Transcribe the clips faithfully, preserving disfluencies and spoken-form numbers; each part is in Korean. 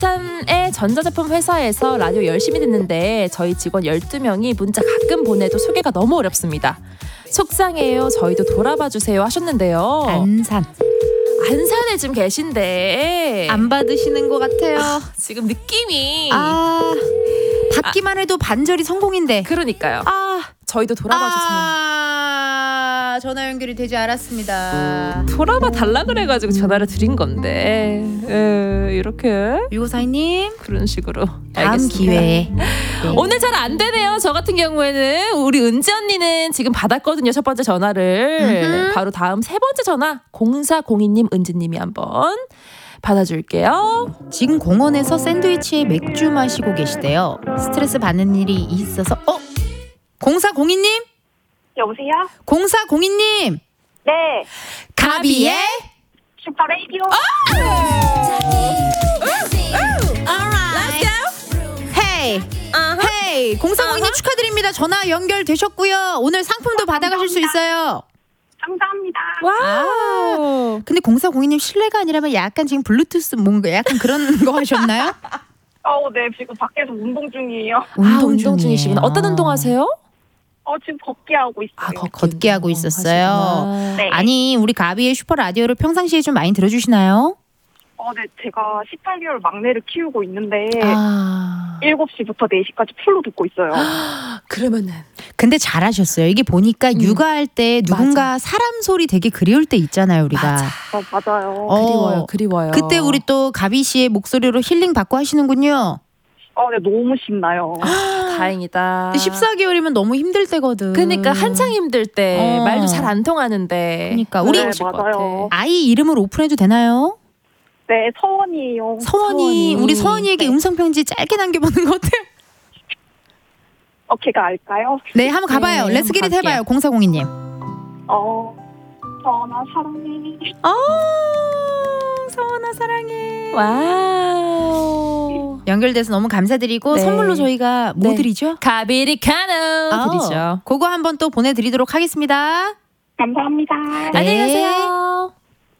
부산의 전자제품 회사에서 라디오 열심히 듣는데 저희 직원 열두 명이 문자 가끔 보내도 소개가 너무 어렵습니다. 속상해요. 저희도 돌아봐 주세요 하셨는데요. 안산. 안산에 지금 계신데 안 받으시는 것 같아요. 아, 지금 느낌이 아, 받기만 해도 반절이 성공인데. 그러니까요. 아, 저희도 돌아봐 주세요. 아, 전화 연결이 되지 않았습니다. 돌아봐 달라 그래가지고 전화를 드린 건데 에, 이렇게 유고사님 그런 식으로. 다음 알겠습니다. 기회에. 네. 오늘 잘 안 되네요. 저 같은 경우에는 우리 은지 언니는 지금 받았거든요. 첫 번째 전화를. 음흠. 바로 다음 세 번째 전화 공사공이 님 은지님이 한번 받아줄게요. 지금 공원에서 샌드위치에 맥주 마시고 계시대요. 스트레스 받는 일이 있어서. 어? 공사공이 님? 여보세요? 공사공이 님? 네. 가비의 슈퍼 레이디오. 헤이 헤이 공사공이 님 축하드립니다. 전화 연결되셨고요. 오늘 상품도 받아가실 수 있어요. 감사합니다. 와우. 근데 공사공이 님 실례가 아니라면 약간 지금 블루투스 뭔가 약간 그런 거 하셨나요? 어, 네. 지금 밖에서 운동 중이에요. 아, 운동 중이시구나. 어떤 운동 하세요? 어, 지금 걷기 하고 있어요. 아, 걷기, 걷기 하고 운동 있었어요. 하시구나. 네. 아니 우리 가비의 슈퍼 라디오를 평상시에 좀 많이 들어주시나요? 어, 네. 제가 십팔 개월 막내를 키우고 있는데 아 일곱 시부터 네 시까지 풀로 듣고 있어요. 그러면은 근데 잘하셨어요. 이게 보니까 음. 육아할 때 누군가 사람 소리 되게 그리울 때 있잖아요 우리가. 맞아. 어, 맞아요. 어, 그리워요. 그리워요. 그때 우리 또 가비 씨의 목소리로 힐링 받고 하시는군요. 어, 네. 너무 신나요. 다행이다. 십사 개월이면 너무 힘들 때거든. 그러니까 한창 힘들 때 어. 말도 잘 안 통하는데. 그러니까 우리 네, 맞아요. 아이 이름을 오픈해도 되나요? 네. 서원이에요. 서원이, 서원이. 우리 서원이에게 네. 음성 편지 짧게 남겨보는 거 어때요? 어, 걔가 알까요? 네, 한번 가봐요. 네, 렛츠 한번 기릿 갈게요. 해봐요. 공사공이 님. 어, 서원아 사랑해. 어, 서원아 사랑해. 와우. 연결돼서 너무 감사드리고 네. 선물로 저희가 뭐 네. 드리죠? 가비리카노 어, 드리죠. 그거 한번 또 보내드리도록 하겠습니다. 감사합니다. 네. 안녕히 가세요.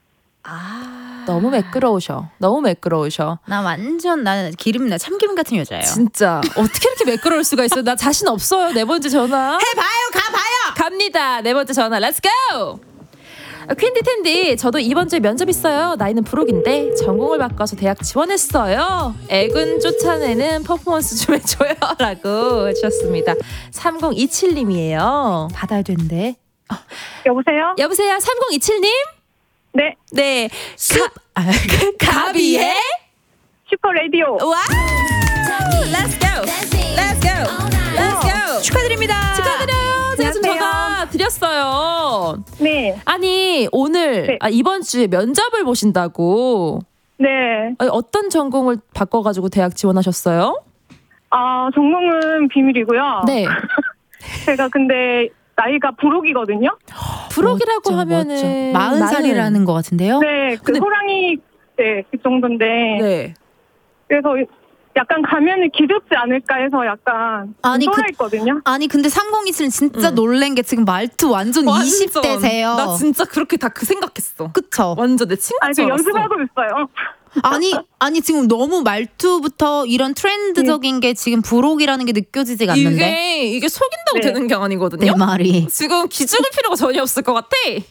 아, 너무 매끄러우셔. 너무 매끄러우셔. 나 완전 나 기름나 참기름 같은 여자예요. 진짜 어떻게 이렇게 매끄러울 수가 있어요? 나 자신 없어요. 네 번째 전화. 해봐요, 가봐요. 갑니다. 네 번째 전화. 렛츠 고! 퀸디 텐디, 저도 이번 주에 면접 있어요. 나이는 부록인데 전공을 바꿔서 대학 지원했어요. 애군 쫓아내는 퍼포먼스 좀 해줘요 라고 해주셨습니다. 삼공이칠 님이에요. 받아야 되는데. 여보세요? 여보세요. 삼공이칠 님? 네. 네. 습. 아, 가비의 슈퍼 레이디오. 와우! Let's go! Let's go! Let's go! 축하드립니다. 축하드려요. 제가 지금 안녕하세요. 전화 드렸어요. 네. 아니 오늘 네. 아, 이번 주에 면접을 보신다고. 네. 아니, 어떤 전공을 바꿔가지고 대학 지원하셨어요? 아, 전공은 비밀이고요. 네. 제가 근데 나이가 부록이거든요. 부록이라고 멋져, 하면은 멋져. 마흔 살이라는 것 같은데요? 네, 그 근데- 호랑이 네, 그 정도인데. 네. 그래서 약간 가면은 기죽지 않을까 해서 약간 아니, 그- 쫄아있거든요. 아니 근데 삼공이칠 진짜 응. 놀란 게 지금 말투 완전, 완전. 이십 대세요. 나 진짜 그렇게 다 그 생각했어. 그쵸? 완전 내 아니, 그 친구처럼. 연습하고 있어요. 아니 아니 지금 너무 말투부터 이런 트렌드적인 게 지금 부록이라는 게 느껴지지가 않는데. 이게 이게 속인다고 네. 되는 게 내 아니거든요. 말이 지금 기죽을 필요가 전혀 없을 것 같아.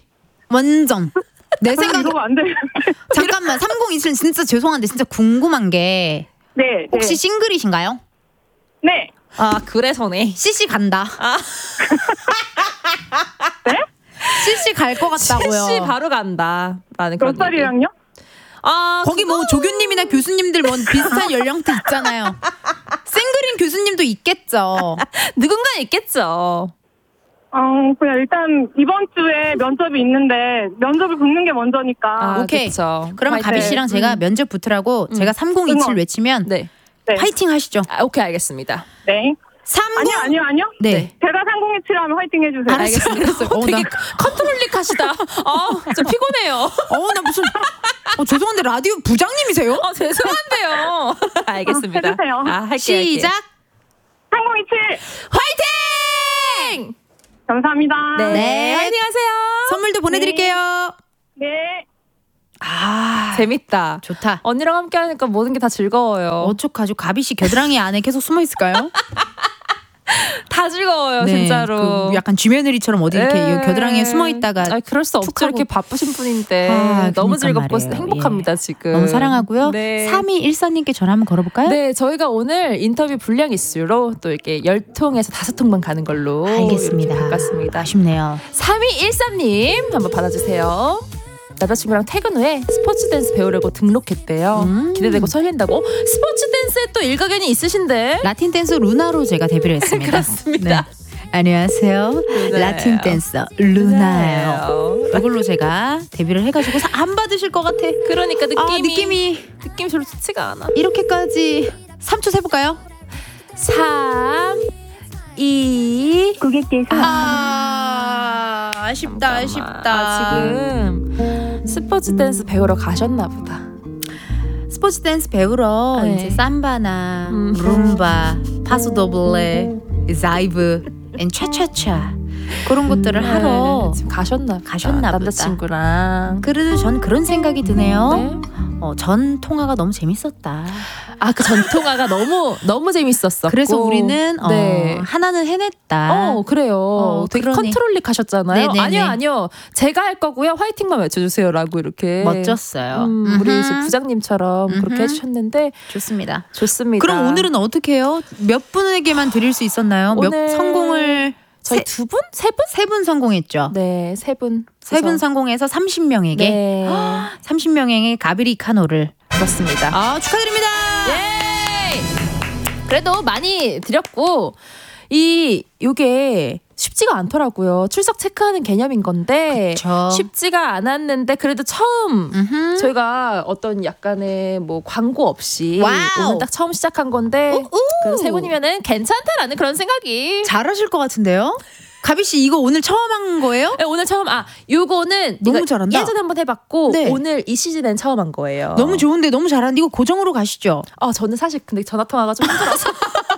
완전 내 생각. 이러면 안 돼요. 잠깐만 삼공이칠 진짜 죄송한데 진짜 궁금한 게 네. 혹시 네. 싱글이신가요? 네. 아 그래서네. 씨씨 간다. 아 네? 씨씨 갈 것 같다고요. 실시 바로 간다. 라는 몇 그런 얘기. 살이랑요? 아 거기 뭐 조교님이나 교수님들 뭐 비슷한 연령대 있잖아요. 싱글인 교수님도 있겠죠. 누군가 있겠죠. 어, 그냥 일단 이번 주에 면접이 있는데 면접을 붙는 게 먼저니까. 아, 오케이. 그쵸. 그러면 화이팅. 가비 씨랑 제가 면접 붙으라고 제가 삼공이칠 응원. 외치면 네. 네. 화이팅 하시죠. 아, 오케이 알겠습니다. 네. 삼공 아니요, 아니요, 아니요. 네. 제가 삼공이칠 하면 화이팅 해주세요. 알았어요. 알았어요. 어, 어, 되게 나, 컨트롤릭하시다. 아, 좀 피곤해요. 어, 나 무슨 어, 죄송한데 라디오 부장님이세요? 어, 죄송한데요. 알겠습니다. 해주세요. 아, 할게요. 시작. 삼공이칠 화이팅! 감사합니다. 네. 네. 화이팅 하세요. 선물도 보내드릴게요. 네. 아, 재밌다. 좋다. 언니랑 함께 하니까 모든 게 다 즐거워요. 어떡하죠? 가비 씨 겨드랑이 안에 계속 숨어 있을까요? 다 즐거워요, 네, 진짜로. 그 약간 쥐며느리처럼 어디 이렇게 네. 겨드랑이에 숨어 있다가 아, 그럴 수 없죠. 하고. 이렇게 바쁘신 분인데 아, 너무 그러니까 즐겁고 말이에요. 행복합니다, 지금. 너무 사랑하고요. 네. 삼이일사님께 전화 한번 걸어볼까요? 네, 저희가 오늘 인터뷰 분량 이슈로 또 이렇게 열 통에서 다섯 통만 가는 걸로 알겠습니다. 이렇게 바꿨습니다. 아쉽네요. 삼이일삼님 한번 받아주세요. 남자친구랑 퇴근 후에 스포츠 댄스 배우려고 등록했대요. 음. 기대되고 설렌다고. 스포츠 댄스에 또 일가견이 있으신데. 라틴 댄서 루나로 제가 데뷔를 했습니다. 그렇습니다. 네. 안녕하세요. 루나예요. 라틴 댄서 루나예요. 이걸로 제가 데뷔를 해가지고 사- 안 받으실 것 같아. 그러니까 느낌이 아, 느낌이 느낌이 별로 좋지가 않아. 이렇게까지 삼 초 세볼까요? 삼, 이. 고객께서 아, 아쉽다, 잠깐만. 아, 지금 스포츠 댄스 배우러 가셨나 보다. 스포츠 댄스 배우러 네. 이제 삼바나 음. 룸바, 파소도블레, 자이브, 앤 차차차 그런 것들을 하러 네, 지금 가셨나 보다. 가셨나 보다. 남자친구랑. 그래도 전 그런 생각이 드네요. 네. 어, 전 통화가 너무 재밌었다. 아, 그 전통화가 너무 너무 재밌었었고. 그래서 우리는 네. 어, 하나는 해냈다. 어, 그래요. 어, 되게 그러네. 컨트롤릭 하셨잖아요. 네네네. 아니요, 아니요. 제가 할 거고요. 화이팅만 외쳐주세요라고 이렇게. 멋졌어요. 음, 우리 음흠. 이제 부장님처럼 음흠. 그렇게 해주셨는데 좋습니다. 좋습니다. 그럼 오늘은 어떻게 해요? 몇 분에게만 드릴 수 있었나요? 몇 오늘 성공을 저희 세, 두 분? 세 분? 세 분 성공했죠. 네, 세 분. 세 분 그래서- 성공해서 삼십 명에게 네, 삼십 명에게 가브리카노를 그렇습니다. 아, 축하드립니다. 예! 그래도 많이 드렸고 이 요게 쉽지가 않더라고요. 출석 체크하는 개념인 건데 그쵸. 쉽지가 않았는데 그래도 처음 음흠. 저희가 어떤 약간의 뭐 광고 없이 와우. 오늘 딱 처음 시작한 건데 우우. 그래도 세 분이면은 괜찮다라는 그런 생각이. 잘하실 것 같은데요? 가비 씨 이거 오늘 처음 한 거예요? 네, 오늘 처음 아 요거는 너무 이거 잘한다. 예전에 한번 해봤고 네. 오늘 이 시즌엔 처음 한 거예요. 너무 좋은데 너무 잘하는데 이거 고정으로 가시죠. 아 저는 사실 근데 전화 통화가 좀 힘들어서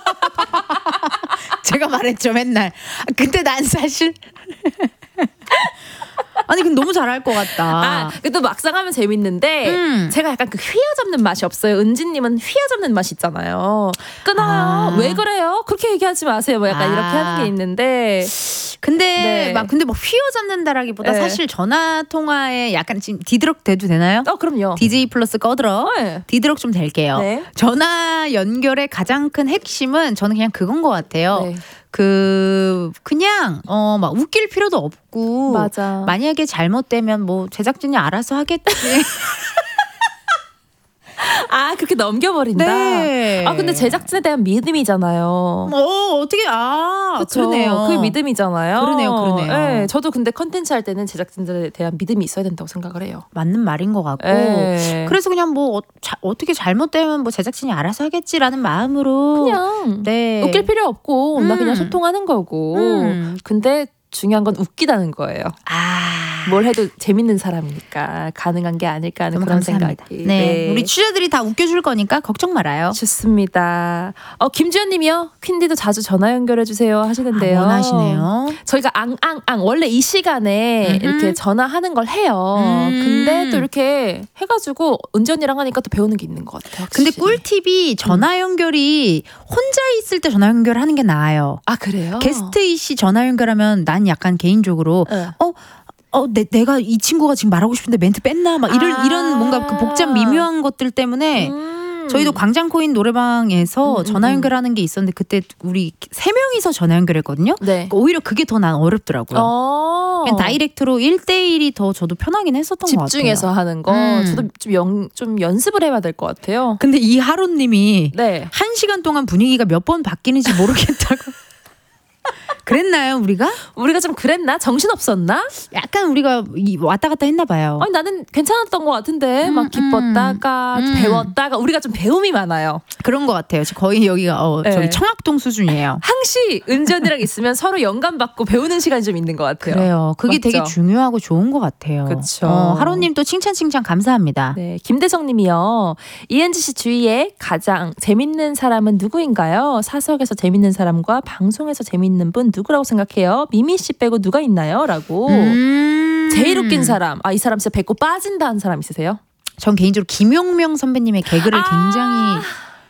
제가 말했죠 맨날. 근데 난 사실 아니 근데 너무 잘할 것 같다. 아, 그래도 막상 하면 재밌는데 음. 제가 약간 그 휘어잡는 맛이 없어요. 은지님은 휘어잡는 맛이 있잖아요. 끊어요. 아. 왜 그래요? 그렇게 얘기하지 마세요. 뭐 약간 아. 이렇게 하는 게 있는데 근데 네. 막 근데 막 휘어잡는다라기보다 네. 사실 전화 통화에 약간 지금 디드럭 돼도 되나요? 어 그럼요. 디제이 플러스 꺼들어. 네. 디드럭 좀 될게요. 네. 전화 연결의 가장 큰 핵심은 저는 그냥 그건 것 같아요. 네. 그 그냥 어 막 웃길 필요도 없고 맞아. 만약에 잘못되면 뭐 제작진이 알아서 하겠지. 아 그렇게 넘겨버린다. 네. 아 근데 제작진에 대한 믿음이잖아요. 어 어떻게 아 그쵸? 그러네요. 그게 믿음이잖아요. 그러네요, 그러네요. 네, 저도 근데 컨텐츠 할 때는 제작진들에 대한 믿음이 있어야 된다고 생각을 해요. 맞는 말인 것 같고 네. 그래서 그냥 뭐 어, 자, 어떻게 잘못되면 뭐 제작진이 알아서 하겠지라는 마음으로 그냥 네. 웃길 필요 없고 나 그냥 음. 소통하는 거고. 음. 근데 중요한 건 웃기다는 거예요. 아 뭘 해도 재밌는 사람이니까 가능한 게 아닐까 하는 너무 그런 감사합니다. 생각이. 네. 우리 취재들이 다 웃겨줄 거니까 걱정 말아요. 좋습니다. 어 김주현님이요. 퀸디도 자주 전화 연결해 주세요 하시는데요. 아, 원하시네요. 저희가 앙앙앙 원래 이 시간에 음흠. 이렇게 전화하는 걸 해요. 음. 근데 또 이렇게 해가지고 은지 언니랑 하니까 또 배우는 게 있는 것 같아요. 근데 확실히. 꿀팁이 전화 연결이 혼자 있을 때 전화 연결하는 게 나아요. 아 그래요? 게스트이시 전화 연결하면 난 약간 개인적으로 네. 어, 어, 내, 내가 이 친구가 지금 말하고 싶은데 멘트 뺐나? 막 이런, 아. 이런 뭔가 그 복잡 미묘한 것들 때문에 음. 저희도 광장코인 노래방에서 음, 음, 전화 음. 연결하는 게 있었는데 그때 우리 세 명이서 전화 연결했거든요. 네. 그러니까 오히려 그게 더 난 어렵더라고요. 어. 그냥 다이렉트로 일 대일이 더 저도 편하긴 했었던 것 같아요. 집중해서 하는 거 음. 저도 좀, 연, 좀 연습을 해봐야 될 것 같아요. 근데 이 하루님이 네. 한 시간 동안 분위기가 몇 번 바뀌는지 모르겠다고. 그랬나요, 우리가? 우리가 좀 그랬나? 정신 없었나? 약간 우리가 이- 왔다 갔다 했나 봐요. 아니 나는 괜찮았던 것 같은데 음, 막 기뻤다가 음. 배웠다가 우리가 좀 배움이 많아요. 그런 것 같아요. 거의 여기가 어, 네. 저기 청학동 수준이에요. 항시 은지 언니랑 있으면 서로 영감 받고 배우는 시간이 좀 있는 것 같아요. 그래요. 그게 맞죠? 되게 중요하고 좋은 것 같아요. 그쵸. 어, 하루님 또 칭찬 칭찬 감사합니다. 네, 김대성님이요. 이은지 씨 주위에 가장 재밌는 사람은 누구인가요? 사석에서 재밌는 사람과 방송에서 재밌는 분 누구라고 생각해요? 미미 씨 빼고 누가 있나요? 라고. 음. 제일 웃긴 사람. 아, 이 사람 진짜 배꼽 빠진다 는 사람 있으세요? 전 개인적으로 김용명 선배님의 개그를 아~ 굉장히